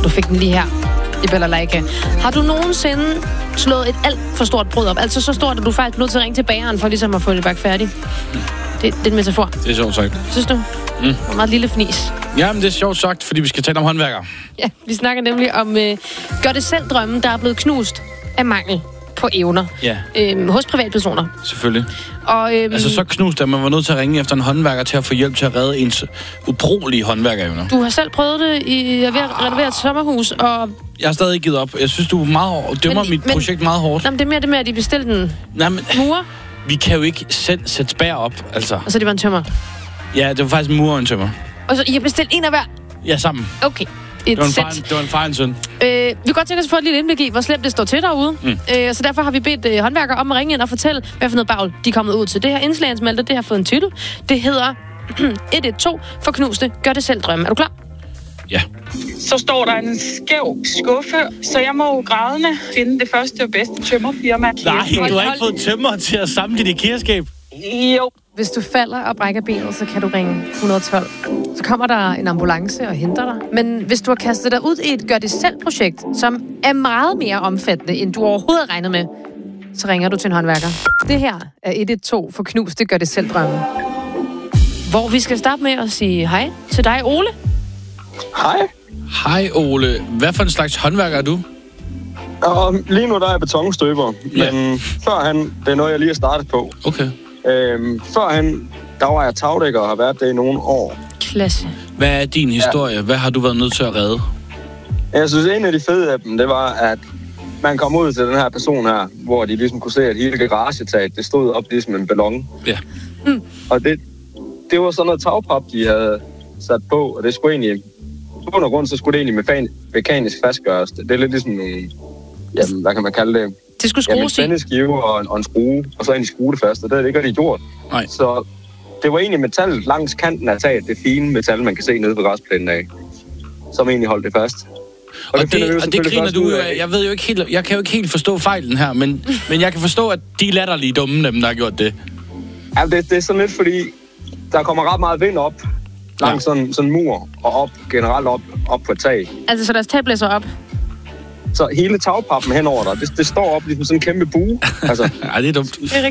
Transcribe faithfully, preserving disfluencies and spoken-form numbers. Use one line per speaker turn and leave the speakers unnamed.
du fik den lige her i balalaika. Har du nogensinde slået et alt for stort brød op? Altså så stort, at du faktisk er nødt til at ringe til bageren for ligesom at få det bagt færdigt. Det, det er en metafor.
Det er sjovt sagt.
Synes du? Mm. Det er meget lille fnis.
Jamen, det er sjovt sagt, fordi vi skal tale om håndværkere.
Ja, vi snakker nemlig om øh, gør-det-selv-drømmen, der er blevet knust af mangel på evner
ja.
øh, hos privatpersoner.
Selvfølgelig.
Og, øhm,
altså så knust, at man var nødt til at ringe efter en håndværker til at få hjælp til at redde ens ubrugelige håndværkerevner.
Du har selv prøvet det i ved at renovere et sommerhus, og...
Jeg har stadig givet op. Jeg synes, du er meget, dømmer men, mit men, projekt meget hårdt.
Jamen, det er mere det med, at de bestilte en mur.
Vi kan jo ikke selv sætte spær op, altså.
Og så det var en tømmer?
Ja, det var faktisk en mur og en tømmer.
Og så I har bestilt en af hver?
Ja, sammen.
Okay.
Det var, en far, det var en far og en søn.
Øh, vi kan godt tænke os at få et lille indblik i, hvor slemt det står til derude. Mm. Øh, så derfor har vi bedt øh, håndværkere om at ringe ind og fortælle, hvad for noget bagl de er kommet ud til. Det her indslagsmeldte, det har fået en titel. Det hedder et et to for knuste gør det selv drømme. Er du klar?
Ja.
Så står der en skæv skuffe, så jeg må grædende finde det første og bedste tømmerfirma.
Nej, du har ikke fået tømmer til at samle dit IKEA-skab.
Jo.
Hvis du falder og brækker benet, så kan du ringe et et to. Så kommer der en ambulance og henter dig. Men hvis du har kastet dig ud i et gør-det-selv-projekt, som er meget mere omfattende, end du overhovedet har regnet med, så ringer du til en håndværker. Det her er et et to for knuste gør-det-selv-drømme. Hvor vi skal starte med at sige hej til dig, Ole.
Hej.
Hej, Ole. Hvad for en slags håndværker er du?
Og lige nu der er jeg betonstøber,
ja.
Men førhen, det er noget, jeg lige har startet på.
Okay.
Øhm, førhen, der var jeg tagdækker og har været det i nogle år.
Klasse.
Hvad er din historie? Ja. Hvad har du været nødt til at redde?
Jeg synes, en af de fede af dem, det var, at man kom ud til den her person her, hvor de ligesom kunne se, at hele garagetaget, det stod op ligesom en ballon.
Ja.
Mm.
Og det, det var sådan noget tagpap, de havde sat på, og det skulle egentlig, på under grund, så skulle det egentlig mekanisk fastgøres. Det er lidt ligesom nogle, jamen, hvad kan man kalde det?
Det skulle skrues
i. Ja, en spændeskive og en, og en skrue, og så egentlig skrue det fast, og det er det ikke rigtig gjort.
Nej.
Så det var egentlig metal langs kanten af taget, det fine metal, man kan se nede på græsplænen af, som egentlig holdt det fast.
Og, og det, og det griner du jo af. Jeg ved jo ikke helt, jeg kan jo ikke helt forstå fejlen her, men, men jeg kan forstå, at de er latterlige dumme, dem, der har gjort det.
Ja, det, det er sådan lidt, fordi der kommer ret meget vind op langs ja. sådan, sådan en mur, og op, generelt op, op på et tag.
Altså, så deres tag blæser op?
Så hele tagpappen henover der, det, det står op ligesom sådan en kæmpe bue. Altså.
Ja, det er dumt.